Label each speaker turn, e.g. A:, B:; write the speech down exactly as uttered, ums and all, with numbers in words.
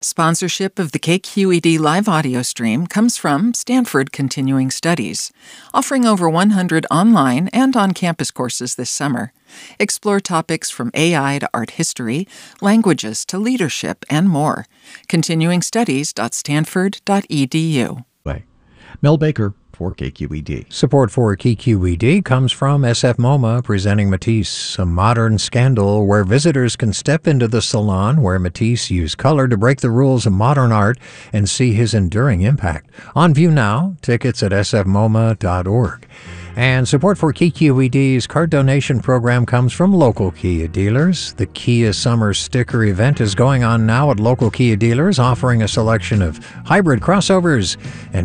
A: Sponsorship of the K Q E D live audio stream comes from Stanford Continuing Studies, offering over one hundred online and on-campus courses this summer. Explore topics from A I to art history, languages to leadership, and more. continuing studies dot stanford dot e d u.
B: Mel Baker for K Q E D.
C: Support for K Q E D comes from S F MoMA presenting Matisse, a modern scandal where visitors can step into the salon where Matisse used color to break the rules of modern art and see his enduring impact. On view now, tickets at s f moma dot org. And support for K Q E D's card donation program comes from local Kia dealers. The Kia Summer Sticker event is going on now at local Kia dealers, offering a selection of hybrid crossovers and